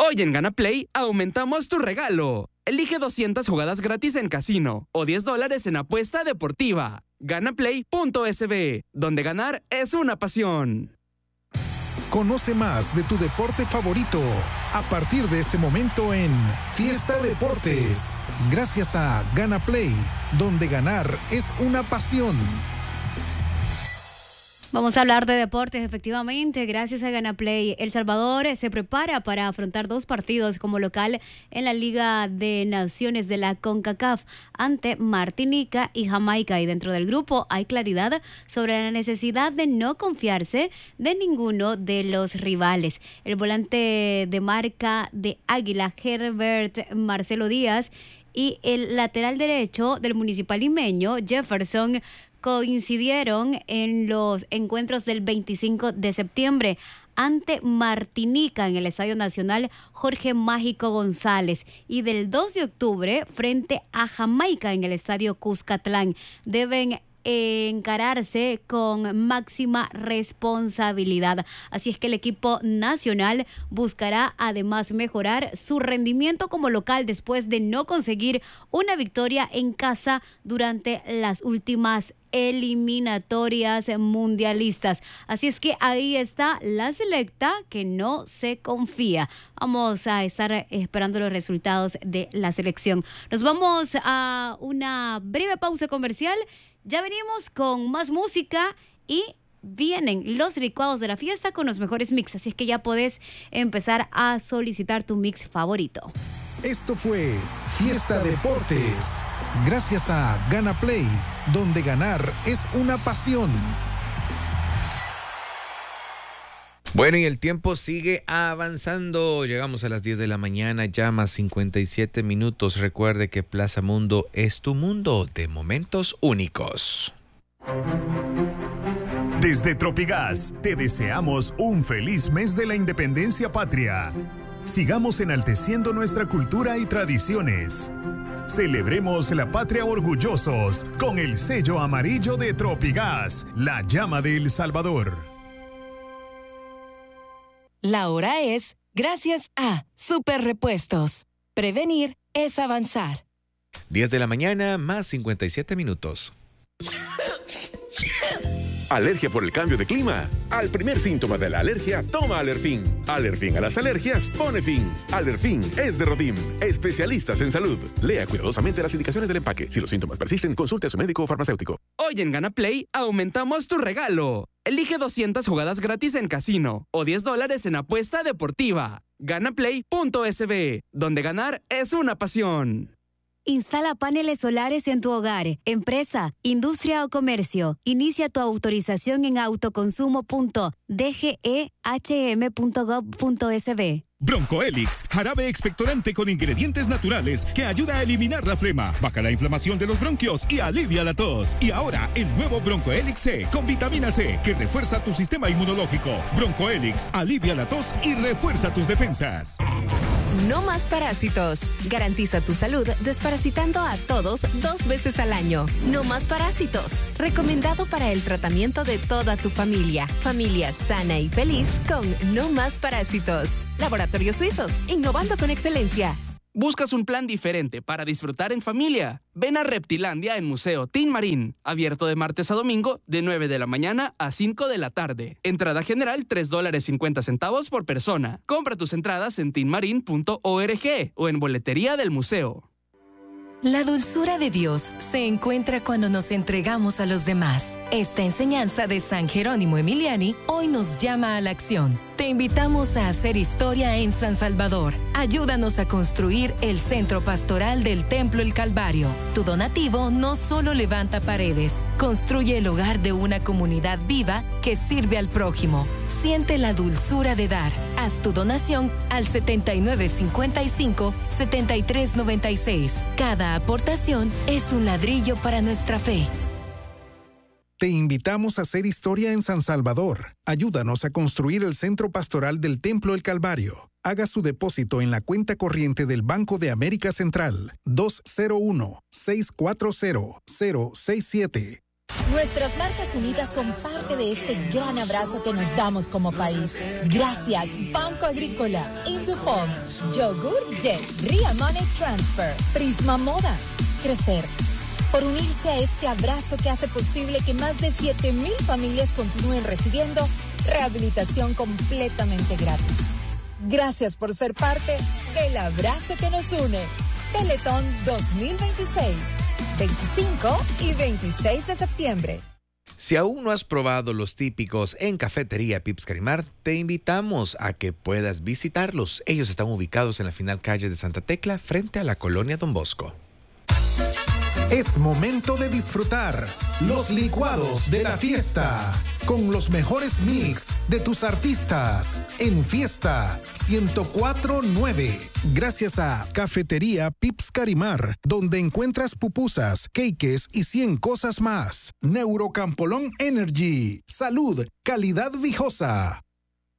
Hoy en Gana Play aumentamos tu regalo. Elige 200 jugadas gratis en casino o $10 en apuesta deportiva. Ganaplay.sb, donde ganar es una pasión. Conoce más de tu deporte favorito a partir de este momento en Fiesta Deportes, gracias a Gana Play, donde ganar es una pasión. Vamos a hablar de deportes, efectivamente, gracias a Gana Play. El Salvador se prepara para afrontar 2 partidos como local en la Liga de Naciones de la CONCACAF ante Martinica y Jamaica. Y dentro del grupo hay claridad sobre la necesidad de no confiarse de ninguno de los rivales. El volante de marca de Águila, Herbert Marcelo Díaz, y el lateral derecho del Municipal Limeño, Jefferson, coincidieron en los encuentros del 25 de septiembre ante Martinica en el Estadio Nacional Jorge Mágico González y del 2 de octubre frente a Jamaica en el Estadio Cuscatlán. Deben encararse con máxima responsabilidad. Así es que el equipo nacional buscará además mejorar su rendimiento como local después de no conseguir una victoria en casa durante las últimas eliminatorias mundialistas. Así es que ahí está la selecta que no se confía. Vamos a estar esperando los resultados de la selección. Nos vamos a una breve pausa comercial. Ya venimos con más música y vienen los licuados de la fiesta con los mejores mix. Así es que ya podés empezar a solicitar tu mix favorito. Esto fue Fiesta Deportes, gracias a Gana Play, donde ganar es una pasión. Bueno, y el tiempo sigue avanzando. Llegamos a las 10 de la mañana, ya más 57 minutos. Recuerde que Plaza Mundo es tu mundo de momentos únicos. Desde Tropigas, te deseamos un feliz mes de la independencia patria. Sigamos enalteciendo nuestra cultura y tradiciones. Celebremos la patria orgullosos con el sello amarillo de Tropigas, la llama de El Salvador. La hora es gracias a Super Repuestos. Prevenir es avanzar. 10 de la mañana, más 57 minutos. ¿Alergia por el cambio de clima? Al primer síntoma de la alergia, toma Alerfin. Alerfin a las alergias, pone fin. Alerfin es de Rodim, especialistas en salud. Lea cuidadosamente las indicaciones del empaque. Si los síntomas persisten, consulte a su médico o farmacéutico. Hoy en Gana Play aumentamos tu regalo. Elige 200 jugadas gratis en casino o $10 en apuesta deportiva. Ganaplay.sb, donde ganar es una pasión. Instala paneles solares en tu hogar, empresa, industria o comercio. Inicia tu autorización en autoconsumo.dgehm.gov.sb. Broncoelix, jarabe expectorante con ingredientes naturales que ayuda a eliminar la flema, baja la inflamación de los bronquios y alivia la tos. Y ahora, el nuevo Broncoelix C con vitamina C que refuerza tu sistema inmunológico. Broncoelix, alivia la tos y refuerza tus defensas. No más parásitos. Garantiza tu salud desparasitando a todos 2 veces al año. No más parásitos. Recomendado para el tratamiento de toda tu familia. Familia sana y feliz con No más parásitos. Laboratorios Suizos, innovando con excelencia. ¿Buscas un plan diferente para disfrutar en familia? Ven a Reptilandia en Museo Tin Marín, abierto de martes a domingo de 9 de la mañana a 5 de la tarde. Entrada general $3.50 por persona. Compra tus entradas en tinmarin.org o en boletería del museo. La dulzura de Dios se encuentra cuando nos entregamos a los demás. Esta enseñanza de San Jerónimo Emiliani hoy nos llama a la acción. Te invitamos a hacer historia en San Salvador. Ayúdanos a construir el centro pastoral del Templo El Calvario. Tu donativo no solo levanta paredes, construye el hogar de una comunidad viva que sirve al prójimo. Siente la dulzura de dar. Haz tu donación al 7955-7396. Cada aportación es un ladrillo para nuestra fe. Te invitamos a hacer historia en San Salvador. Ayúdanos a construir el centro pastoral del Templo El Calvario. Haga su depósito en la cuenta corriente del Banco de América Central 201-640-067. Nuestras marcas unidas son parte de este gran abrazo que nos damos como país. Gracias, Banco Agrícola, Indufom, Yogur Yes, Ria Money Transfer, Prisma Moda, Crecer. Por unirse a este abrazo que hace posible que más de 7,000 familias continúen recibiendo rehabilitación completamente gratis. Gracias por ser parte del abrazo que nos une. Teletón 2026, 25 y 26 de septiembre. Si aún no has probado los típicos en Cafetería Pips Carimar, te invitamos a que puedas visitarlos. Ellos están ubicados en la final calle de Santa Tecla, frente a la colonia Don Bosco. Es momento de disfrutar los licuados de la fiesta con los mejores mix de tus artistas en Fiesta 104.9. Gracias a Cafetería Pips Carimar, donde encuentras pupusas, cakes y 100 cosas más. Neurocampolón Energy. Salud, calidad viejosa.